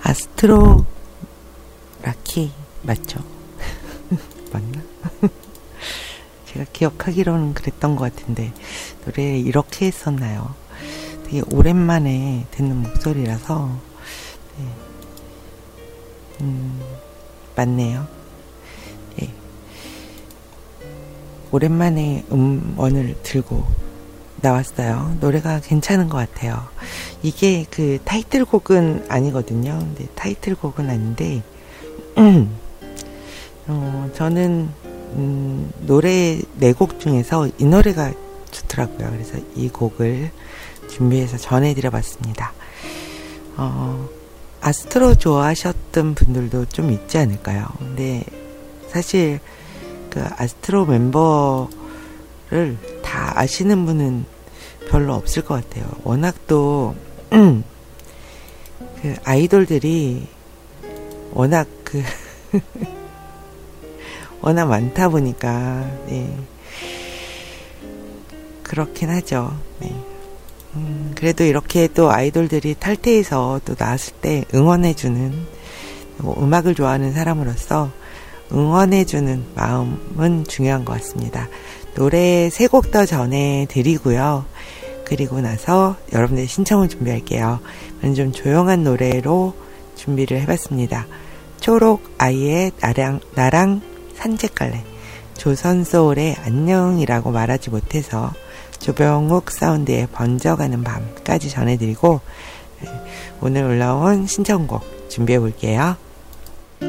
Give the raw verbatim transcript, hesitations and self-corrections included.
아스트로 라키 맞죠? 맞나? 제가 기억하기로는 그랬던 것 같은데 노래를 이렇게 했었나요? 되게 오랜만에 듣는 목소리라서 네. 음, 맞네요. 네. 오랜만에 음원을 들고 나왔어요. 노래가 괜찮은 것 같아요. 이게 그 타이틀곡은 아니거든요. 근데 타이틀곡은 아닌데 음, 어, 저는 음, 노래 네 곡 중에서 이 노래가 좋더라고요. 그래서 이 곡을 준비해서 전해드려봤습니다. 어, 아스트로 좋아하셨던 분들도 좀 있지 않을까요? 근데 사실 그 아스트로 멤버를 다 아시는 분은 별로 없을 것 같아요. 워낙 또 음, 그 아이돌들이 워낙 그 워낙 많다 보니까 네. 그렇긴 하죠. 네. 음, 그래도 이렇게 또 아이돌들이 탈퇴해서 또 나왔을 때 응원해주는 뭐 음악을 좋아하는 사람으로서 응원해주는 마음은 중요한 것 같습니다. 노래 세 곡 더 전해드리고요. 그리고 나서 여러분들 신청을 준비할게요. 저는 좀 조용한 노래로 준비를 해봤습니다. 초록 아이의 나랑, 나랑 산책 갈래. 조선소울의 안녕이라고 말하지 못해서 조병욱 사운드의 번져가는 밤까지 전해드리고 오늘 올라온 신청곡 준비해 볼게요.